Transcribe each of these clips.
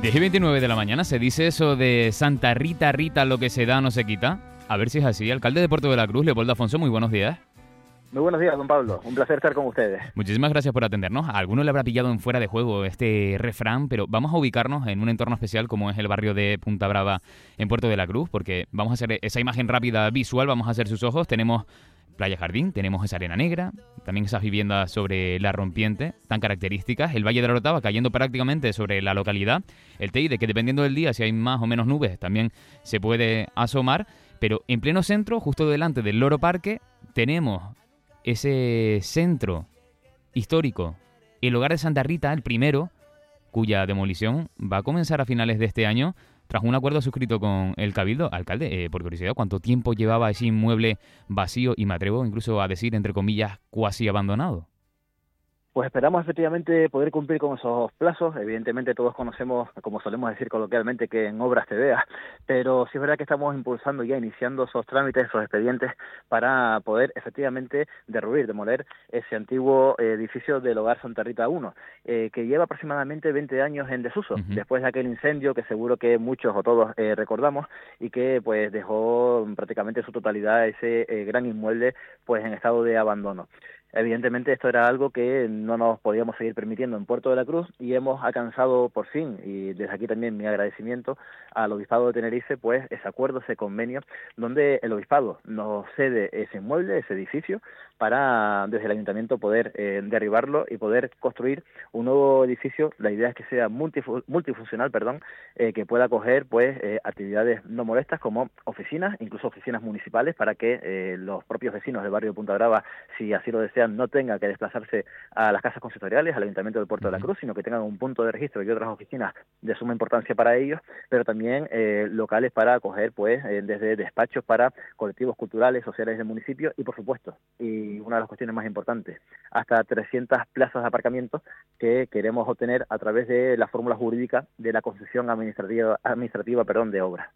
10:29 de la mañana. ¿Se dice eso de Santa Rita, Rita, lo que se da no se quita? A ver si es así. Alcalde de Puerto de la Cruz, Leopoldo Afonso, muy buenos días. Muy buenos días, don Pablo. Un placer estar con ustedes. Muchísimas gracias por atendernos. A alguno le habrá pillado en fuera de juego este refrán, pero vamos a ubicarnos en un entorno especial como es el barrio de Punta Brava en Puerto de la Cruz, porque vamos a hacer esa imagen rápida visual, vamos a hacer sus ojos. Tenemos Playa Jardín, tenemos esa arena negra, también esas viviendas sobre la rompiente, tan características, el Valle de la Orotava cayendo prácticamente sobre la localidad, el Teide, que dependiendo del día, si hay más o menos nubes, también se puede asomar, pero en pleno centro, justo delante del Loro Parque, tenemos ese centro histórico, el hogar de Santa Rita, el primero, cuya demolición va a comenzar a finales de este año, tras un acuerdo suscrito con el Cabildo. Alcalde, por curiosidad, ¿cuánto tiempo llevaba ese inmueble vacío y me atrevo incluso a decir, entre comillas, cuasi abandonado? Pues esperamos efectivamente poder cumplir con esos plazos. Evidentemente todos conocemos, como solemos decir coloquialmente, que en obras te veas, pero sí es verdad que estamos impulsando ya, iniciando esos trámites, esos expedientes para poder efectivamente demoler ese antiguo edificio del Hogar Santa Rita 1, que lleva aproximadamente 20 años en desuso, después de aquel incendio que seguro que muchos o todos recordamos y que pues dejó prácticamente su totalidad ese gran inmueble pues en estado de abandono. Evidentemente esto era algo que no nos podíamos seguir permitiendo en Puerto de la Cruz y hemos alcanzado por fin, y desde aquí también mi agradecimiento al Obispado de Tenerife, pues ese acuerdo, ese convenio, donde el Obispado nos cede ese inmueble, ese edificio, para desde el Ayuntamiento poder derribarlo y poder construir un nuevo edificio. La idea es que sea multifuncional, que pueda acoger pues actividades no molestas como oficinas, incluso oficinas municipales, para que los propios vecinos del barrio de Punta Brava, si así lo desean, no tengan que desplazarse a las casas consistoriales, al Ayuntamiento de Puerto de la Cruz, sino que tengan un punto de registro y otras oficinas de suma importancia para ellos, pero también locales para acoger pues desde despachos para colectivos culturales, sociales del municipio y por supuesto, y una de las cuestiones más importantes, hasta 300 plazas de aparcamiento que queremos obtener a través de la fórmula jurídica de la concesión administrativa de obras.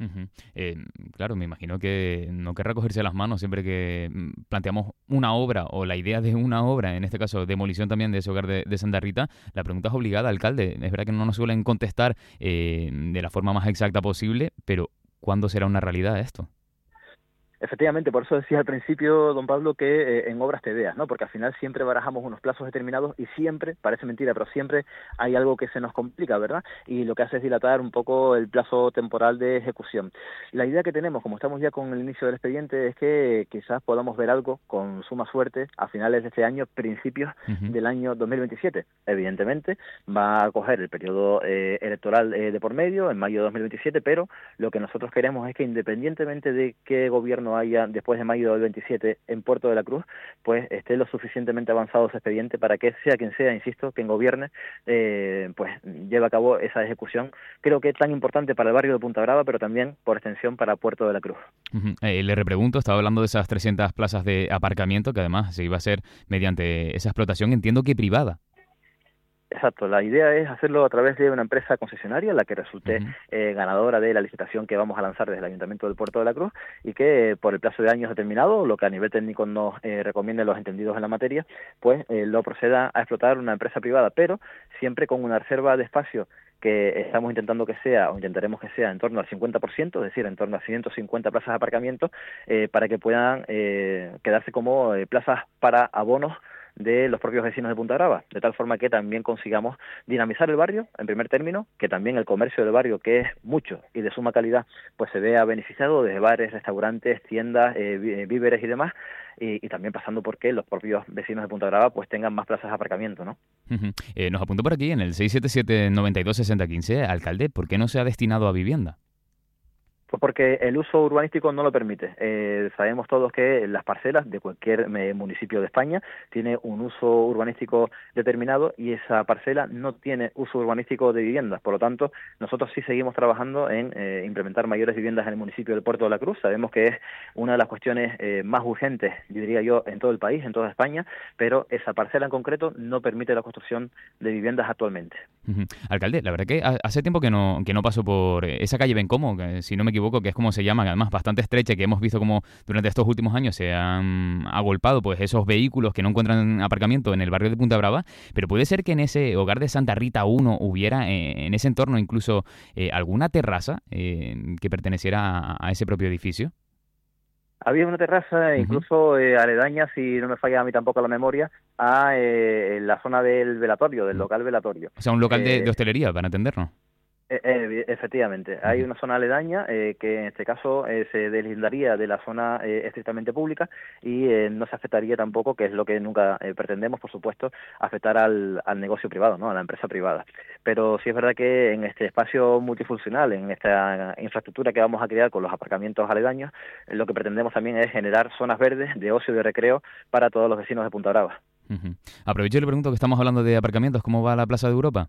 Claro, me imagino que no querrá cogerse las manos siempre que planteamos una obra o la idea de una obra, en este caso demolición también de ese hogar de Santa Rita. La pregunta es obligada, alcalde. Es verdad que no nos suelen contestar de la forma más exacta posible, pero ¿cuándo será una realidad esto? Efectivamente, por eso decía al principio, don Pablo, que en obras te veas, ¿no? Porque al final siempre barajamos unos plazos determinados y siempre, parece mentira, pero siempre hay algo que se nos complica, ¿verdad? Y lo que hace es dilatar un poco el plazo temporal de ejecución. La idea que tenemos, como estamos ya con el inicio del expediente, es que quizás podamos ver algo con suma suerte a finales de este año, principios del año 2027. Evidentemente, va a coger el periodo electoral de por medio, en mayo de 2027, pero lo que nosotros queremos es que independientemente de qué gobierno haya después de mayo del 27 en Puerto de la Cruz, pues esté lo suficientemente avanzado ese expediente para que sea quien sea, insisto, quien gobierne, pues lleve a cabo esa ejecución. Creo que es tan importante para el barrio de Punta Brava, pero también por extensión para Puerto de la Cruz. Le repregunto, estaba hablando de esas 300 plazas de aparcamiento que además se iba a hacer mediante esa explotación, entiendo que privada. Exacto, la idea es hacerlo a través de una empresa concesionaria, la que resulte ganadora de la licitación que vamos a lanzar desde el Ayuntamiento del Puerto de la Cruz y que por el plazo de años determinado, lo que a nivel técnico nos recomienden los entendidos en la materia, pues lo proceda a explotar una empresa privada, pero siempre con una reserva de espacio que estamos intentando que sea, o intentaremos que sea en torno al 50%, es decir, en torno a 150 plazas de aparcamiento, para que puedan quedarse como plazas para abonos de los propios vecinos de Punta Brava, de tal forma que también consigamos dinamizar el barrio, en primer término, que también el comercio del barrio, que es mucho y de suma calidad, pues se vea beneficiado desde bares, restaurantes, tiendas, víveres y demás, y también pasando por que los propios vecinos de Punta Brava pues tengan más plazas de aparcamiento, ¿no? Nos apuntó por aquí en el 677-92-6015, alcalde, ¿por qué no se ha destinado a vivienda? Pues porque el uso urbanístico no lo permite. Sabemos todos que las parcelas de cualquier municipio de España tiene un uso urbanístico determinado y esa parcela no tiene uso urbanístico de viviendas. Por lo tanto, nosotros sí seguimos trabajando en implementar mayores viviendas en el municipio del Puerto de la Cruz. Sabemos que es una de las cuestiones más urgentes, yo diría yo, en todo el país, en toda España, pero esa parcela en concreto no permite la construcción de viviendas actualmente. Alcalde, la verdad que hace tiempo que no paso por esa calle Bencomo, que si no me equivoco equivoco, que es como se llama, además bastante estrecha, que hemos visto como durante estos últimos años se han agolpado pues esos vehículos que no encuentran aparcamiento en el barrio de Punta Brava, pero puede ser que en ese hogar de Santa Rita 1 hubiera en ese entorno incluso alguna terraza que perteneciera a ese propio edificio. Había una terraza, incluso aledaña, si no me falla a mí tampoco la memoria, a la zona del velatorio, del local velatorio. O sea, un local de hostelería, para entendernos. Efectivamente, hay una zona aledaña que en este caso se deslindaría de la zona estrictamente pública y no se afectaría tampoco, que es lo que nunca pretendemos, por supuesto, afectar al negocio privado, ¿no? A la empresa privada. Pero sí es verdad que en este espacio multifuncional, en esta infraestructura que vamos a crear con los aparcamientos aledaños, lo que pretendemos también es generar zonas verdes de ocio y de recreo para todos los vecinos de Punta Brava. Aprovecho y le pregunto que estamos hablando de aparcamientos, ¿cómo va la Plaza de Europa?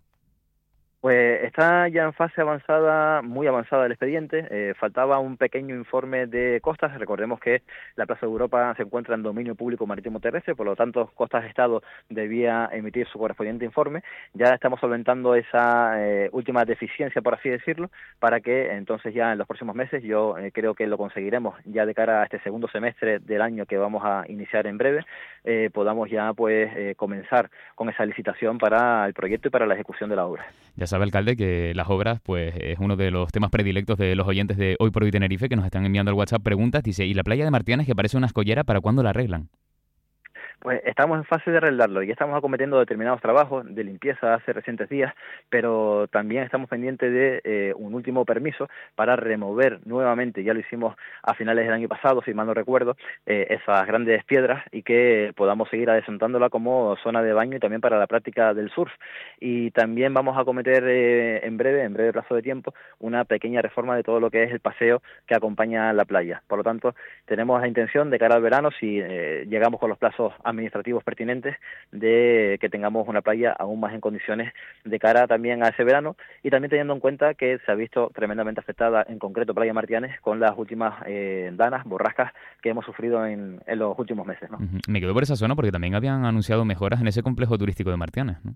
Pues está ya en fase avanzada, muy avanzada el expediente. Faltaba un pequeño informe de costas. Recordemos que la Plaza de Europa se encuentra en dominio público marítimo terrestre, por lo tanto, Costas Estado debía emitir su correspondiente informe. Ya estamos solventando esa última deficiencia, por así decirlo, para que entonces ya en los próximos meses, yo creo que lo conseguiremos ya de cara a este segundo semestre del año que vamos a iniciar en breve, podamos ya pues comenzar con esa licitación para el proyecto y para la ejecución de la obra. Ya sabe, alcalde, que las obras pues es uno de los temas predilectos de los oyentes de Hoy por Hoy Tenerife, que nos están enviando al WhatsApp preguntas. Dice, ¿y la playa de Martianes, que parece una escollera, para cuándo la arreglan? Pues estamos en fase de arreglarlo y estamos acometiendo determinados trabajos de limpieza hace recientes días, pero también estamos pendientes de un último permiso para remover nuevamente, ya lo hicimos a finales del año pasado, si mal no recuerdo, esas grandes piedras y que podamos seguir adesentándola como zona de baño y también para la práctica del surf. Y también vamos a acometer en breve plazo de tiempo, una pequeña reforma de todo lo que es el paseo que acompaña la playa. Por lo tanto, tenemos la intención de cara al verano, si llegamos con los plazos administrativos pertinentes, de que tengamos una playa aún más en condiciones de cara también a ese verano, y también teniendo en cuenta que se ha visto tremendamente afectada, en concreto Playa Martianes, con las últimas danas, borrascas que hemos sufrido en los últimos meses, ¿no? Me quedo por esa zona porque también habían anunciado mejoras en ese complejo turístico de Martianes, ¿no?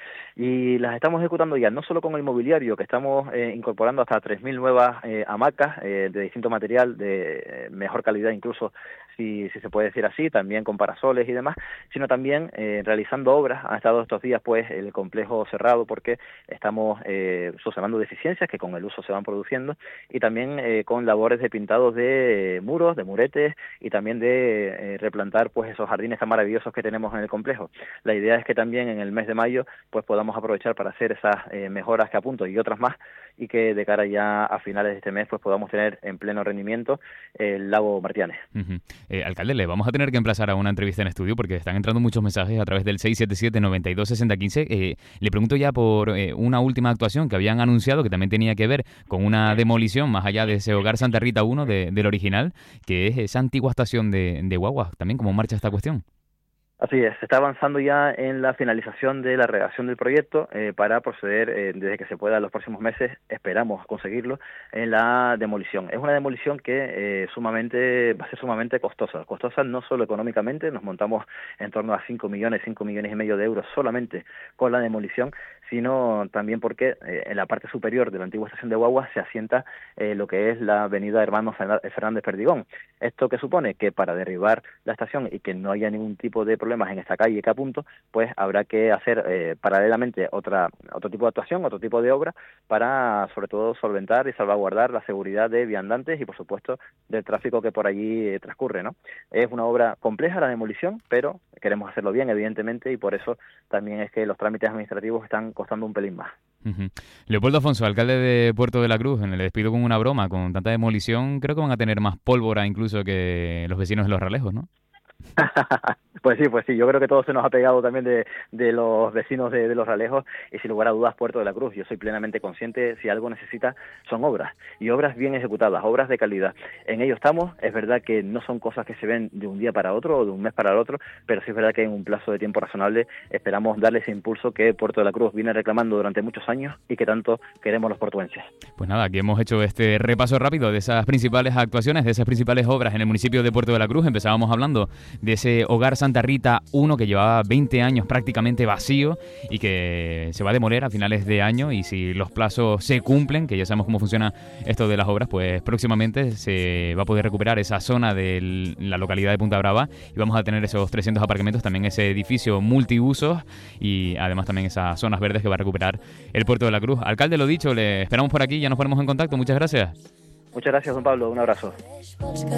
Y las estamos ejecutando ya, no solo con el mobiliario, que estamos incorporando hasta 3.000 nuevas hamacas de distinto material, de mejor calidad incluso, si se puede decir así, también con parasoles y demás, sino también realizando obras. Han estado estos días pues el complejo cerrado porque estamos subsanando deficiencias que con el uso se van produciendo, y también con labores de pintados de muros, de muretes, y también de replantar pues esos jardines tan maravillosos que tenemos en el complejo. La idea es que también en el mes de mayo pues podamos aprovechar para hacer esas mejoras que apunto y otras más, y que de cara ya a finales de este mes pues podamos tener en pleno rendimiento el lago Martianes. Alcalde, le vamos a tener que emplazar a una entrevista en estudio porque están entrando muchos mensajes a través del 677-926015. Le pregunto ya por una última actuación que habían anunciado, que también tenía que ver con una demolición más allá de ese hogar Santa Rita 1 del original, que es esa antigua estación de guaguas. También, ¿cómo marcha esta cuestión? Así es, se está avanzando ya en la finalización de la redacción del proyecto para proceder, desde que se pueda en los próximos meses, esperamos conseguirlo, en la demolición. Es una demolición que va a ser sumamente costosa no solo económicamente, nos montamos en torno a 5 millones y medio de euros solamente con la demolición, sino también porque en la parte superior de la antigua estación de guaguas se asienta lo que es la avenida Hermano Fernández Perdigón. ¿Esto qué supone? Que para derribar la estación y que no haya ningún tipo de problemas en esta calle que apunto, pues habrá que hacer paralelamente otro tipo de actuación, otro tipo de obra, para sobre todo solventar y salvaguardar la seguridad de viandantes y por supuesto del tráfico que por allí transcurre, ¿no? Es una obra compleja la demolición, pero queremos hacerlo bien, evidentemente, y por eso también es que los trámites administrativos están costando un pelín más. Leopoldo Afonso, alcalde de Puerto de la Cruz, le despido con una broma. Con tanta demolición creo que van a tener más pólvora incluso que los vecinos de Los Ralejos, ¿no? Pues sí, yo creo que todo se nos ha pegado también de los vecinos de Los Ralejos, y sin lugar a dudas Puerto de la Cruz, yo soy plenamente consciente, si algo necesita son obras, y obras bien ejecutadas, obras de calidad. En ello estamos, es verdad que no son cosas que se ven de un día para otro o de un mes para el otro, pero sí es verdad que en un plazo de tiempo razonable esperamos darle ese impulso que Puerto de la Cruz viene reclamando durante muchos años y que tanto queremos los portuenses. Pues nada, aquí hemos hecho este repaso rápido de esas principales actuaciones, de esas principales obras en el municipio de Puerto de la Cruz. Empezábamos hablando de ese Hogar Santa Rita 1 que llevaba 20 años prácticamente vacío y que se va a demoler a finales de año, y si los plazos se cumplen, que ya sabemos cómo funciona esto de las obras, pues próximamente se va a poder recuperar esa zona de la localidad de Punta Brava y vamos a tener esos 300 aparcamientos, también ese edificio multiusos y además también esas zonas verdes que va a recuperar el Puerto de la Cruz. Alcalde, lo dicho, le esperamos por aquí, ya nos ponemos en contacto. Muchas gracias. Muchas gracias, don Pablo. Un abrazo.